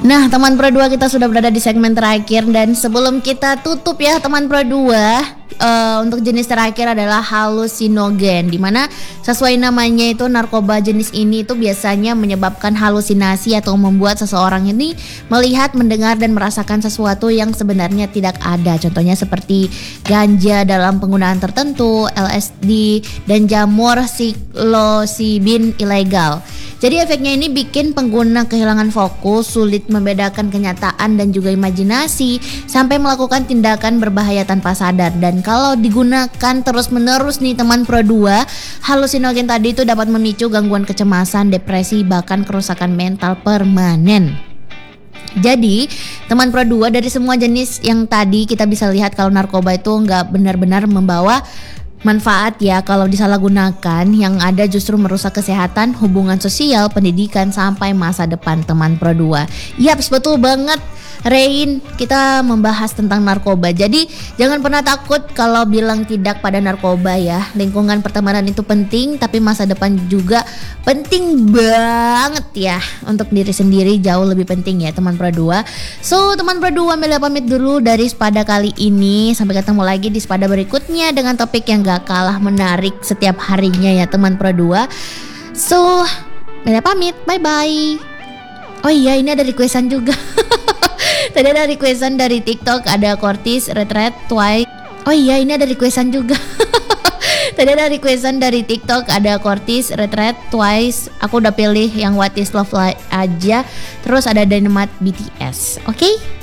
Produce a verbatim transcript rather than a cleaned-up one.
Nah, teman Pro dua, kita sudah berada di segmen terakhir, dan sebelum kita tutup ya teman Pro dua, uh, untuk jenis terakhir adalah halusinogen, dimana sesuai namanya itu narkoba jenis ini itu biasanya menyebabkan halusinasi atau membuat seseorang ini melihat, mendengar dan merasakan sesuatu yang sebenarnya tidak ada. Contohnya seperti ganja dalam penggunaan tertentu, L S D dan jamur psilocybin ilegal. Jadi efeknya ini bikin pengguna kehilangan fokus, sulit membedakan kenyataan dan juga imajinasi, sampai melakukan tindakan berbahaya tanpa sadar. Dan kalau digunakan terus-menerus nih teman Pro dua, halusinogen tadi itu dapat memicu gangguan kecemasan, depresi, bahkan kerusakan mental permanen. Jadi teman Pro dua, dari semua jenis yang tadi kita bisa lihat kalau narkoba itu nggak benar-benar membawa manfaat ya kalau disalahgunakan, yang ada justru merusak kesehatan, hubungan sosial, pendidikan, sampai masa depan teman Pro dua. Yaps, betul banget Rein, kita membahas tentang narkoba. Jadi jangan pernah takut kalau bilang tidak pada narkoba ya. Lingkungan pertemanan itu penting, tapi masa depan juga penting banget ya. Untuk diri sendiri jauh lebih penting ya teman Pro dua. So teman Pro dua, Melia pamit dulu dari Spada kali ini. Sampai ketemu lagi di Spada berikutnya dengan topik yang gak kalah menarik setiap harinya ya teman Pro dua. So Melia pamit, bye bye. Oh iya, ini ada requestan juga. Tadi ada requestan dari TikTok, ada Cortis Retreat Twice. Oh iya, ini ada requestan juga. Tadi ada requestan dari TikTok, ada Cortis Retreat Twice. Aku udah pilih yang What Is Love aja. Terus ada Dynamite B T S. Oke? Okay?